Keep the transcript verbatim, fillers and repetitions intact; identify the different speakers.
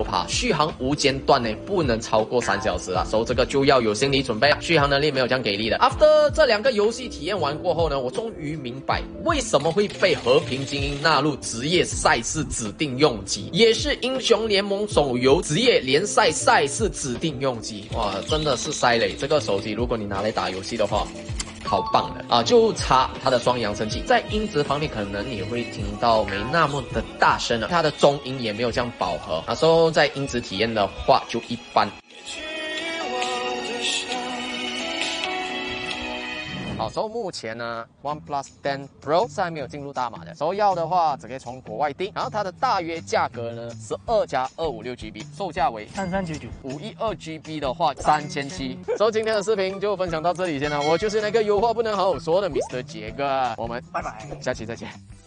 Speaker 1: 趴，续航无间断呢，不能超过三小时啦，所以这个就要有心理准备啊，续航能力没有这样给力的。After 这两个游戏体验完过后呢，我终于明白为什么会被和平精英纳入职业赛事指定用机，也是英雄联盟手游职业联赛赛事指定用机。哇，真的是塞雷！这个手机如果你拿来打游戏的话，好棒的啊！就差它的双扬声器，在音质方面可能你会听到没那么的大声了，它的中音也没有这样饱和啊，所以在音质体验的话就一般。好，所以目前呢 ，OnePlus Ten Pro 是还没有进入大马的，所以要的话直接从国外订。然后它的大约价格呢，十二加二五六 G B， 售价为
Speaker 2: 三三九九，
Speaker 1: 五一二 G B 的话三千七。所以今天的视频就分享到这里先了，我就是那个有话不能好好说的 Mister 杰哥，我们
Speaker 2: 拜拜，
Speaker 1: 下期再见。